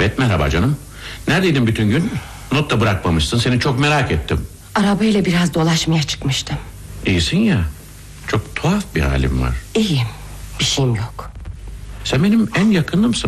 Evet, merhaba canım. Neredeydin bütün gün? Not da bırakmamışsın, seni çok merak ettim. Arabayla biraz dolaşmaya çıkmıştım. İyisin ya. Çok tuhaf bir halim var. İyiyim, bir şeyim yok. Sen benim en yakınımsın.